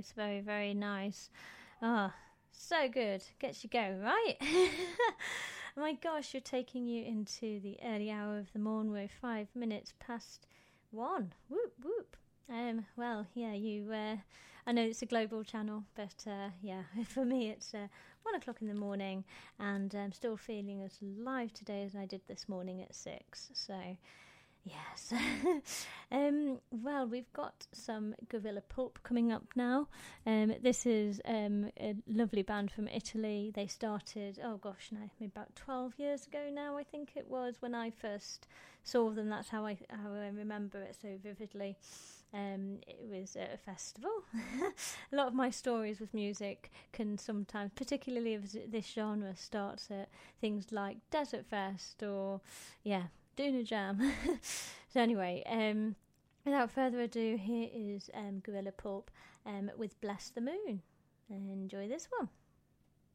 nice. Very, very nice. Ah, so good. Gets you going, right? My gosh, you're taking you into the early hour of the morn. We're 5 minutes past 1. Whoop, whoop. Well, yeah, I know it's a global channel, but yeah, for me it's 1 o'clock in the morning, and I'm still feeling as live today as I did this morning at 6. So, yes. Well, we've got some Gorilla Pulp coming up now. This is a lovely band from Italy. They started, oh gosh, no, maybe about 12 years ago now, I think it was, when I first saw them. That's how I remember it so vividly. It was at a festival. A lot of my stories with music can sometimes, particularly of this genre, start at things like Desert Fest or, yeah, Duna Jam. So anyway, without further ado, here is Gorilla Pulp with Bless the Moon. Enjoy this one.